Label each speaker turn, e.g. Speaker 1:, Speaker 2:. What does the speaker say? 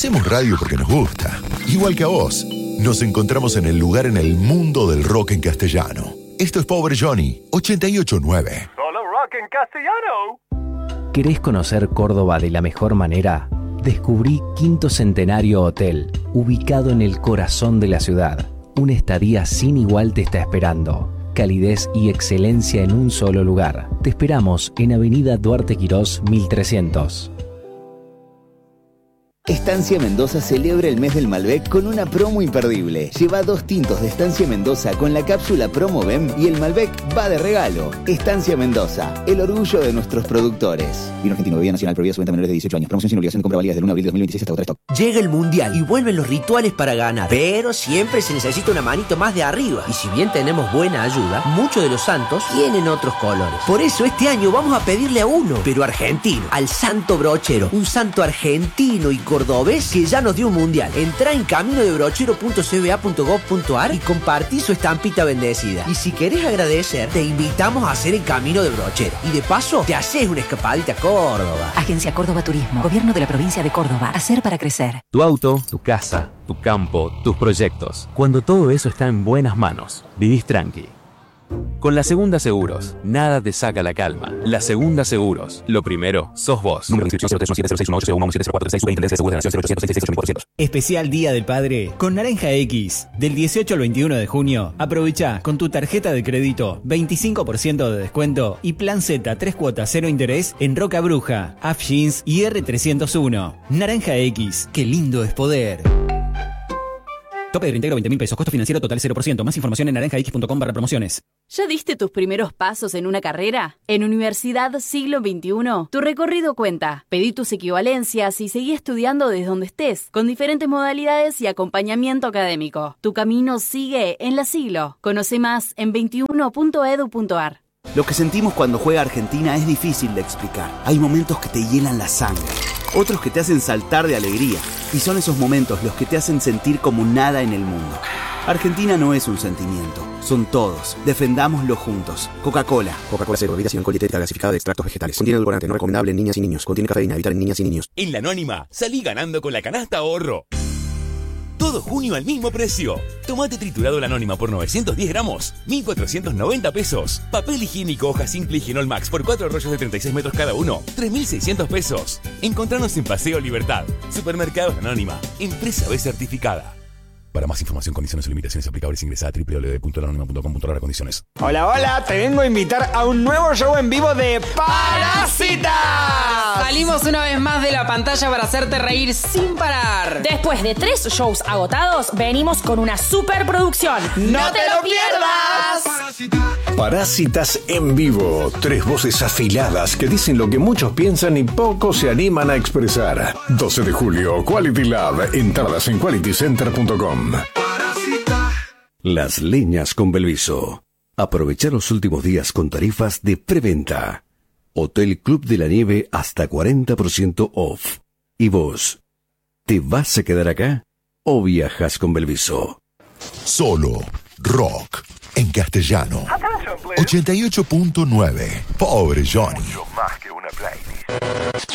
Speaker 1: Hacemos radio porque nos gusta, igual que a vos. Nos encontramos en el lugar en el mundo del rock en castellano. Esto es Pobre Johnny, 88.9.
Speaker 2: Solo rock en castellano.
Speaker 3: ¿Querés conocer Córdoba de la mejor manera? Descubrí Quinto Centenario Hotel, ubicado en el corazón de la ciudad. Una estadía sin igual te está esperando. Calidez y excelencia en un solo lugar. Te esperamos en Avenida Duarte Quirós 1300.
Speaker 4: Estancia Mendoza celebra el mes del Malbec con una promo imperdible. Lleva 2 tintos de Estancia Mendoza con la cápsula Promo BEM y el Malbec va de regalo. Estancia Mendoza, el orgullo de nuestros productores. Vino argentino, bebida nacional, prohibida su venta a menores de 18 años. Promoción sin obligación de compra válida del 1 de abril de 2026 hasta agotar stock.
Speaker 5: Llega el Mundial y vuelven los rituales para ganar. Pero siempre se necesita una manito más de arriba. Y si bien tenemos buena ayuda, muchos de los santos tienen otros colores. Por eso este año vamos a pedirle a uno, pero argentino, al Santo Brochero. Un santo argentino y cordobés que ya nos dio un mundial. Entrá en caminodebrochero.cba.gov.ar y compartí su estampita bendecida. Y si querés agradecer, te invitamos a hacer el Camino de Brochero. Y de paso, te haces una escapadita a Córdoba.
Speaker 6: Agencia Córdoba Turismo, Gobierno de la Provincia de Córdoba. Hacer para crecer.
Speaker 7: Tu auto, tu casa, tu campo, tus proyectos. Cuando todo eso está en buenas manos, vivís tranqui. Con La Segunda Seguros, nada te saca la calma. La Segunda Seguros, lo primero, sos vos. Número de inscripción 0317061817043620
Speaker 8: Especial Día del Padre con Naranja X. Del 18 al 21 de junio, aprovecha con tu tarjeta de crédito 25% de descuento y plan Z 3 cuotas 0 interés en Roca Bruja, AF Jeans y R301. Naranja X, qué lindo es poder. Tope de reintegro 20.000 pesos. Costo financiero total 0%. Más información en naranjax.com/promociones.
Speaker 9: ¿Ya diste tus primeros pasos en una carrera? En Universidad Siglo XXI, tu recorrido cuenta. Pedí tus equivalencias y seguí estudiando desde donde estés, con diferentes modalidades y acompañamiento académico. Tu camino sigue en la Siglo. Conoce más en 21.edu.ar.
Speaker 10: Lo que sentimos cuando juega Argentina es difícil de explicar. Hay momentos que te hielan la sangre, otros que te hacen saltar de alegría. Y son esos momentos los que te hacen sentir como nada en el mundo. Argentina no es un sentimiento, son todos. Defendámoslo juntos. Coca-Cola.
Speaker 11: Coca-Cola Cero, bebida sin alcohol, dietética gasificada de extractos vegetales. Contiene edulcorante, no recomendable en niñas y niños. Contiene cafeína, evitar en niñas y niños.
Speaker 12: En la Anónima, salí ganando con la canasta ahorro. Todo junio al mismo precio. Tomate triturado La Anónima por 910 gramos, 1.490 pesos. Papel higiénico hoja simple y Genol Max por 4 rollos de 36 metros cada uno, 3.600 pesos. Encontranos en Paseo Libertad. Supermercados La Anónima. Empresa B certificada. Para más información, condiciones y limitaciones aplicables, ingresa a www.lanonima.com.ar. Condiciones.
Speaker 13: Hola, hola, te vengo a invitar a un nuevo show en vivo de Parásitas.
Speaker 14: Salimos una vez más de la pantalla para hacerte reír sin parar.
Speaker 15: Después de 3 shows agotados, venimos con una superproducción.
Speaker 13: ¡No te lo pierdas!
Speaker 16: Parásitas en vivo. 3 voces afiladas que dicen lo que muchos piensan y pocos se animan a expresar. 12 de julio, Quality Lab. Entradas en qualitycenter.com.
Speaker 17: Las Leñas con Belviso. Aprovecha los últimos días con tarifas de preventa. Hotel Club de la Nieve hasta 40% off. ¿Y vos? ¿Te vas a quedar acá o viajas con Belviso?
Speaker 1: Solo rock en castellano. 88.9. Pobre Johnny.
Speaker 2: Mucho más que una playlist.